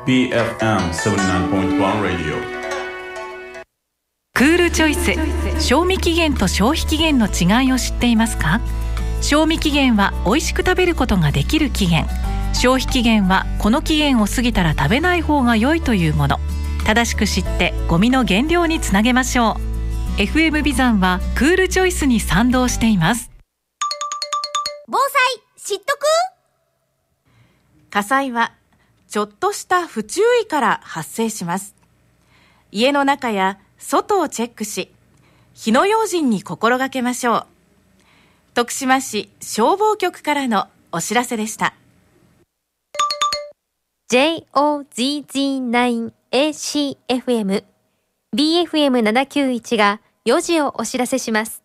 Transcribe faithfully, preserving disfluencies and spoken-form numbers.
ビーエフエムななじゅうきゅうてんいち Radio。 クールチョイス。賞味期限と消費期限の違いを知っていますか？賞味期限は美味しく食べることができる期限、消費期限はこの期限を過ぎたら食べない方が良いというもの。正しく知ってゴミの減量につなげましょう。 エフエム ビザンはクールチョイスに賛同しています。 防災知っとく？ 火災はちょっとした不注意から発生します。家の中や外をチェックし、火の用心に心がけましょう。徳島市消防局からのお知らせでした。 ジェイオーゼットナインエーシーエフエム ビーエフエムななきゅういち がよじをお知らせします。